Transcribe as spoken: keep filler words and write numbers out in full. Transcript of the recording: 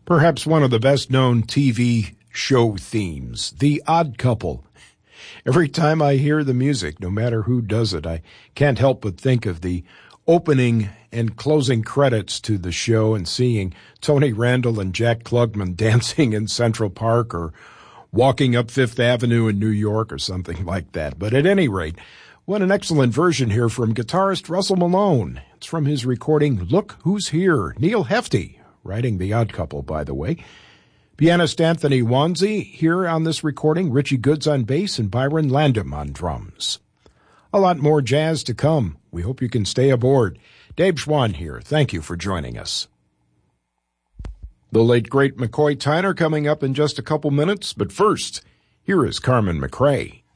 Perhaps one of the best-known T V show themes, The Odd Couple. Every time I hear the music, no matter who does it, I can't help but think of the opening and closing credits to the show and seeing Tony Randall and Jack Klugman dancing in Central Park or walking up Fifth Avenue in New York or something like that. But at any rate, what an excellent version here from guitarist Russell Malone. It's from his recording, Look Who's Here. Neil Hefti, writing The Odd Couple, by the way. Pianist Anthony Wanzi here on this recording, Richie Goods on bass, and Byron Landum on drums. A lot more jazz to come. We hope you can stay aboard. Dave Schwann here. Thank you for joining us. The late, great McCoy Tyner coming up in just a couple minutes, but first, here is Carmen McRae.